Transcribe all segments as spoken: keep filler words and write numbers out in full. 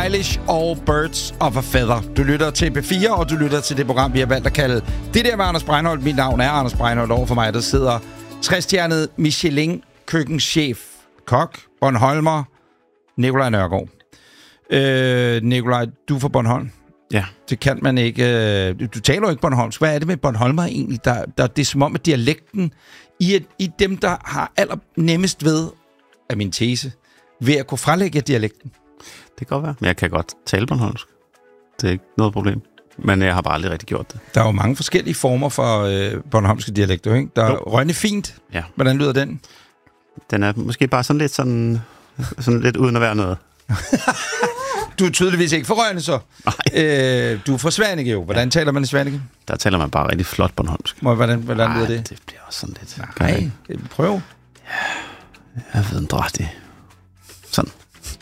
Eilish og Birds of a Feather. Du lytter til B fire, og du lytter til det program, vi har valgt at kalde Det der med Anders Breinholt. Mit navn er Anders Breinholt. Over for mig, der sidder tre-stjernet Michelin-køkkenchef, kok, Bornholmer, Nikolaj Nørgaard. Øh, Nikolaj, du er fra Bornholm. Ja. Det kan man ikke. Øh, du taler jo ikke bornholmsk. Hvad er det med Bornholmer egentlig? Der, der, det er som om, at dialekten i, et, i dem, der har allernemmest ved, af min tese, ved at kunne frelægge dialekten. Det kan godt være. Men jeg kan godt tale bornholmsk. Det er ikke noget problem. Men jeg har bare aldrig rigtig gjort det. Der er jo mange forskellige former for øh, bornholmske dialekter, ikke? Der er Rønne fint. Ja. Hvordan lyder den? Den er måske bare sådan lidt sådan, sådan lidt uden at være noget. Du er tydeligvis ikke fra Rønne, så. Nej. Øh, du er fra Svanike jo. Hvordan ja. taler man i Svanike? Der taler man bare rigtig flot bornholmsk. Hvordan, hvordan lyder det? det bliver også sådan lidt. Nej, prøv. Ja, jeg ved en drættig. Sådan.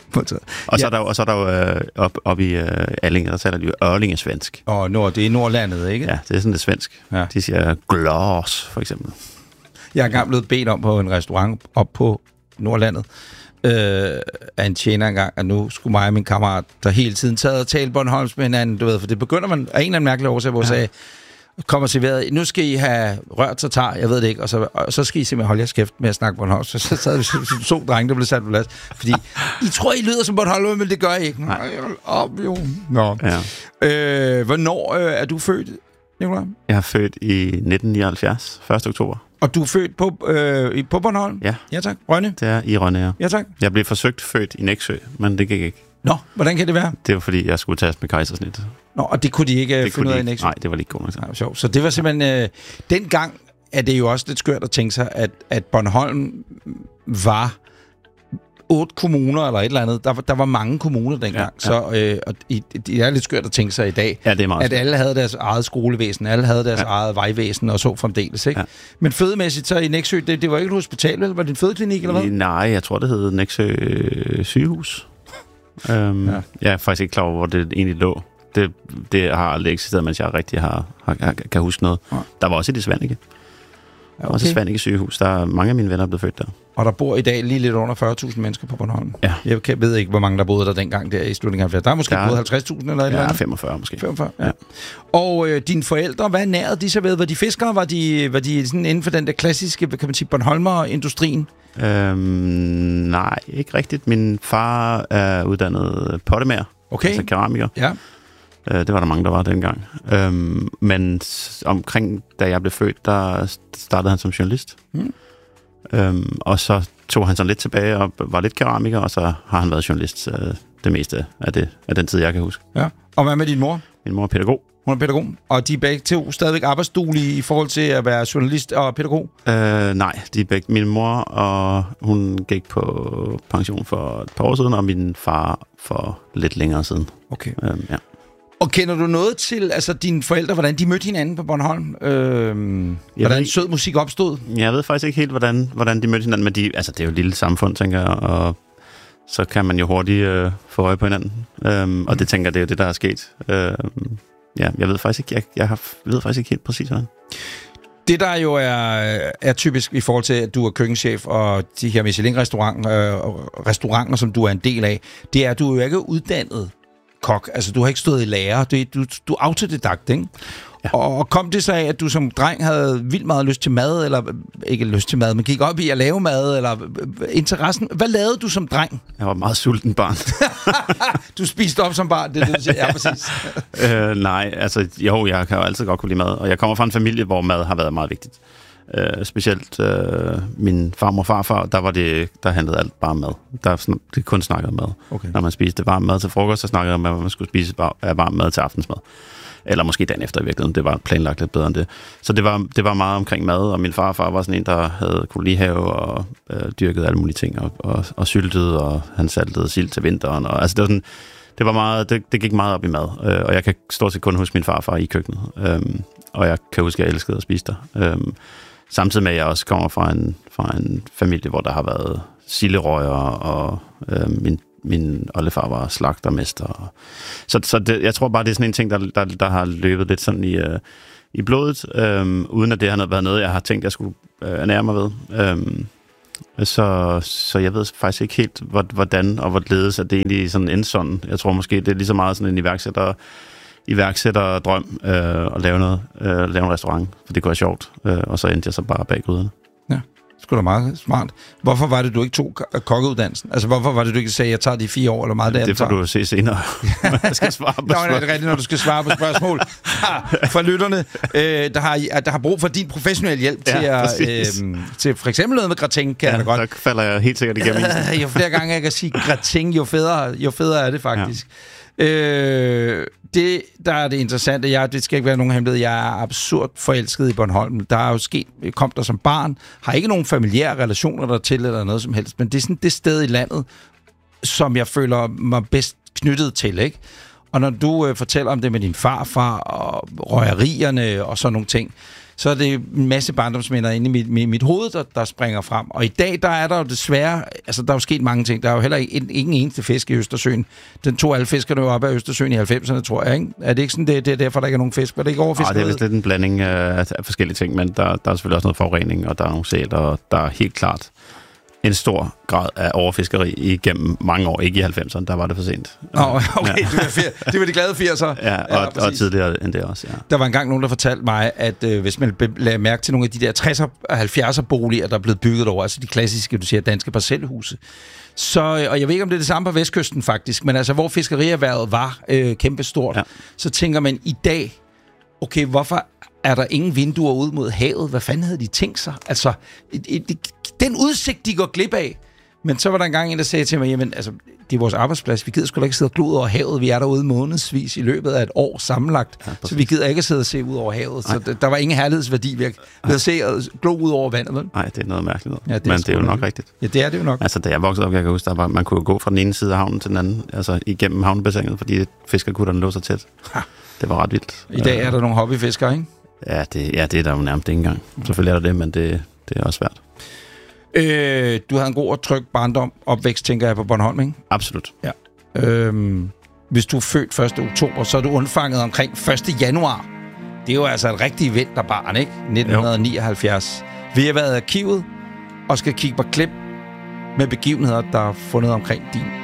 Og så, ja. er der, og så er der jo øh, op, op i øh, Allinge, der taler de jo ørlingesvensk. Og nord, det er Nordlandet, ikke? Ja, det er sådan lidt svensk. Ja. De siger glas, for eksempel. Jeg er engang blevet bedt om på en restaurant op på Nordlandet øh, af en tjener engang, at nu skulle mig og min kammerat, der hele tiden taget og tale Bornholms med hinanden, du ved, for det begynder man af en eller anden mærkelig årsag, hvor jeg ja. sagde, kommer serveret, nu skal I have rørt og tar, jeg ved det ikke, og så, og så skal I simpelthen holde jeres kæft med at snakke Bornholm. Så, så sad vi som to drenge, der blev sat på plads. Fordi, I tror, I lyder som Bornholm, men det gør I ikke. Nej, op jo. Nå. Ja. Øh, hvornår øh, er du født, Nicolai? Jeg er født i nitten nioghalvfjerds, første oktober. Og du er født på, øh, på Bornholm? Ja. Ja, tak. Rønne? Det er i Rønne, ja. Ja, tak. Jeg blev forsøgt født i Nexø, men det gik ikke. Nå, hvordan kan det være? Det var fordi, jeg skulle tages med kejsersnit. Nå, og det kunne de ikke det finde ud af i Nexø? Nej, det var lige godt nok. Nej, sjovt. Så det var simpelthen... Øh, dengang er det jo også lidt skørt at tænke sig, at, at Bornholm var otte kommuner eller et eller andet. Der, der var mange kommuner dengang. Ja, ja. Så øh, og det er lidt skørt at tænke sig i dag, ja, det er meget at alle havde deres eget skolevæsen, alle havde deres ja. eget vejvæsen og så fremdeles. Ikke? Ja. Men fødemæssigt så i Nexø, det, det var ikke et hospital, vel? Var det en fødeklinik eller hvad? Nej, jeg tror, det hed Nexø sygehus. Um, ja. Jeg er faktisk ikke klar over, hvor det egentlig lå. Det, det har aldrig eksisteret, mens jeg rigtig har, har, kan huske noget. Ja. Der var også i det Svanike. Der var okay. også i Svanike sygehus. Der er mange af mine venner blevet født der. Og der bor i dag lige lidt under fyrre tusind mennesker på Bornholm. Ja. Jeg ved ikke, hvor mange der boede der dengang der i slutningen af halvfjerdserne. Der er måske der er, boet halvtreds tusind eller et ja, eller andet. femogfyrre måske. femogfyrre, ja. ja. Og øh, dine forældre, hvad nærede de så ved? Var de fiskere? Var de, var de sådan inden for den der klassiske, kan man sige, Bornholmer-industrien? Øhm, nej, ikke rigtigt. Min far er uddannet pottemager. Okay. Altså keramiker. Ja. Øh, det var der mange, der var dengang. Øhm, men omkring, da jeg blev født, der startede han som journalist. Hmm. Øhm, og så tog han sig lidt tilbage og var lidt keramiker, og så har han været journalist øh, det meste af, det, af den tid, jeg kan huske. Ja. Og hvad med din mor? Min mor er pædagog. Hun er pædagog. Og de er begge to stadigvæk arbejdsduelige i forhold til at være journalist og pædagog? Øh, nej, de er begge. Min mor, og hun gik på pension for et par år siden, og min far for lidt længere siden. Okay. Øhm, ja. Og kender du noget til altså dine forældre, hvordan de mødte hinanden på Bornholm? Øhm, hvordan sød musik opstod? Jeg ved faktisk ikke helt, hvordan, hvordan de mødte hinanden, men de, altså, det er jo et lille samfund, tænker jeg, og så kan man jo hurtigt øh, få øje på hinanden. Øhm, mm. Og det tænker jeg, det er jo det, der er sket. Øhm, ja, jeg ved faktisk ikke, jeg, jeg har, ved faktisk ikke helt præcis, hvordan. Det, der jo er, er typisk i forhold til, at du er køkkenchef og de her Michelin-restauranter, øh, restauranter, som du er en del af, det er, at du er jo ikke uddannet kok. Altså, du har ikke stået i lære. Du, du, du er autodidakt, ikke? Ja. Og kom det så af, at du som dreng havde vildt meget lyst til mad, eller ikke lyst til mad, men gik op i at lave mad, eller interessen. Hvad lavede du som dreng? Jeg var meget sulten barn. Du spiste op som barn, det er det, du siger. Ja, præcis. øh, nej, altså jo, jeg kan jo altid godt kunne lide mad, og jeg kommer fra en familie, hvor mad har været meget vigtigt. Uh, specielt uh, min farmor og farfar, der var det, der handlede alt bare mad. Der det kun snakkede mad. Okay. Når man spiste varm mad til frokost, så snakkede man, at man skulle spise varm mad til aftensmad. Eller måske dagen efter i virkeligheden. Det var planlagt lidt bedre end det. Så det var, det var meget omkring mad, og min farfar var sådan en, der havde kolonihave og øh, dyrkede alle mulige ting, og, og, og syltede, og han saltede sild til vinteren. Og, altså det var sådan, det var meget, det, det gik meget op i mad, øh, og jeg kan stort set kun huske min farfar i køkkenet. Øh, og jeg kan huske, at jeg elskede at spise der. Øh, Samtidig med, at jeg også kommer fra en, fra en familie, hvor der har været silderøjer, og øh, min, min oldefar var slagtermester. Så, så det, jeg tror bare, det er sådan en ting, der, der, der har løbet lidt sådan i, øh, i blodet, øh, uden at det har været noget, jeg har tænkt, jeg skulle øh, ernære mig ved. Øh, Så, så jeg ved faktisk ikke helt, hvordan og hvorledes at det egentlig sådan endte sådan. Jeg tror måske, det er lige så meget sådan en iværksætter, iværksætterdrøm øh, at lave noget, øh, lave en restaurant, for det kunne være sjovt. Øh, og så endte jeg så bare bag gryderne. Ja, det skulle da meget smart. Hvorfor var det, du ikke tog kokkeuddannelsen? Altså, hvorfor var det, du ikke sagde, at jeg tager de fire år, eller meget det, det får du se senere, når jeg skal svare på spørgsmål. Nå, det er rigtigt, når du skal svare på spørgsmål. For lytterne, øh, der, har, der har brug for din professionelle hjælp til, ja, at, øh, til for eksempel noget med gratin, kan ja, jeg da godt. så falder jeg helt sikkert igennem. Jo flere gange jeg kan sige gratin, jo federe, jo federe er det faktisk. Ja. Øh, det, der er det interessante, jeg, det skal ikke være nogen hemmelighed, jeg er absurd forelsket i Bornholm. Der er jo sket, jeg kom der som barn, har ikke nogen familiære relationer der til eller noget som helst, men det er sådan det sted i landet, som jeg føler mig bedst knyttet til, ikke? Og når du øh, fortæller om det med din farfar og røgerierne og sådan nogle ting, så er det en masse barndomsminder inde i mit, mit, mit hoved, der, der springer frem. Og i dag, der er der jo desværre, altså der er jo sket mange ting. Der er jo heller ikke en, ingen eneste fisk i Østersøen. Den tog alle fiskerne jo op af Østersøen i halvfemserne, tror jeg, ikke? Er det ikke sådan, det, det er derfor, der ikke er nogen fisk? Er det ikke overfiskeriet? Nej, det er vist lidt en blanding af, af forskellige ting, men der, der er selvfølgelig også noget forurening, og der er nogle sæler, og der er helt klart en stor grad af overfiskeri igennem mange år. Ikke i halvfemserne, der var det for sent. Åh, oh, okay, ja. Det var de glade firsere. Ja, og, ja, og tidligere end det også, ja. Der var engang nogen, der fortalte mig, at øh, hvis man lagde mærke til nogle af de der tresser og halvfjerdser boliger, der er blevet bygget over, altså de klassiske, du siger, danske parcelhuse, så, og jeg ved ikke, om det er det samme på Vestkysten faktisk, men altså, hvor fiskerierhvervet var øh, kæmpestort, ja. Så tænker man i dag, okay, hvorfor er der ingen vinduer ud mod havet? Hvad fanden havde de tænkt sig? Altså, et, et, et, den udsigt, de går glip af. Men så var der engang en, der sagde til mig, jamen, altså, det er vores arbejdsplads. Vi gider sgu da ikke sidde og glo ud over havet. Vi er derude månedsvis i løbet af et år sammenlagt. Ja, så vi gider ikke sidde og se ud over havet. Nej. Så der var ingen herlighedsværdi ved at se og glo ud over vandet. Vel? Nej, det er noget mærkeligt noget. Ja, det men det er jo nok rigtigt. Ja, det er det jo nok. Altså, da jeg voksede op, jeg kan huske, der var, man kunne gå fra den ene side af havnen til den anden, altså igennem havnebassinet, fordi fiskerkutterne lå så tæt. Ha. Det var ret vildt. I dag er der nogle hobbyfiskere, ikke? Ja, det, ja, det er der jo nærmest ikke engang. Selvfølgelig er der det, men det, det er også svært. Øh, du havde en god og tryg barndom, opvækst, tænker jeg, på Bornholm, ikke? Absolut. Ja. Øhm, hvis du er født første oktober, så er du undfanget omkring første januar. Det er jo altså et rigtigt vinterbarn, ikke? nitten nioghalvfjerds. Jo. Vi har været i arkivet og skal kigge på klip med begivenheder, der er fundet omkring din